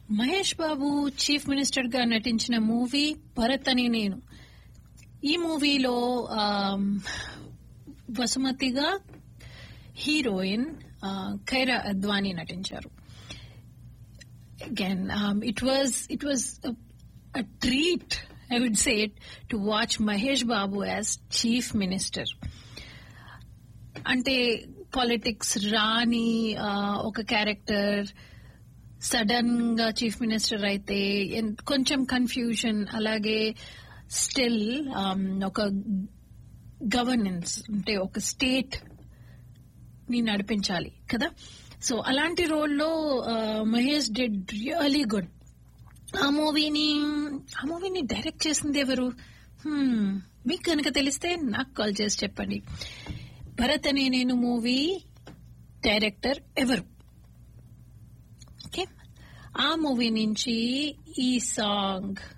Mahesh Babu chief minister గా నటించిన movie Bharat అని నేను. ఈ మూవీలో వసుమతిగా హీరోయిన్ ఖైరా అద్వానీ నటించారు. Again, it was a treat, I would say it, to watch Mahesh Babu as Chief Minister. అంటే పాలిటిక్స్ రాని ఒక క్యారెక్టర్ సడన్ గా చీఫ్ మినిస్టర్ అయితే కొంచెం కన్ఫ్యూజన్, అలాగే స్టిల్ ఒక గవర్నెన్స్ అంటే ఒక స్టేట్ ని నడిపించాలి కదా. సో అలాంటి రోల్లో మహేష్ డిడ్ రియలీ గుడ్. ఆ మూవీని డైరెక్ట్ చేసింది ఎవరు? మీకు కనుక తెలిస్తే నాకు కాల్ చేసి చెప్పండి. భరత్ అనే నేను మూవీ డైరెక్టర్ ఎవరు? ఓకే, ఆ మూవీ నుంచి ఈ సాంగ్